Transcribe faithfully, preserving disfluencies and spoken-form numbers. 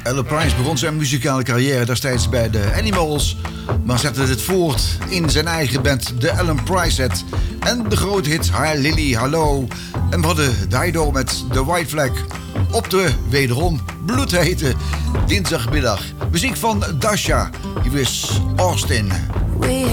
Alan Price begon zijn muzikale carrière destijds bij de Animals, maar zette dit voort in zijn eigen band, de Alan Price Set. En de grote hit Hi Lily Hallo. En we hadden Dido met The White Flag op de wederom bloedhete dinsdagmiddag. Muziek van Dasha, hier is Austin. We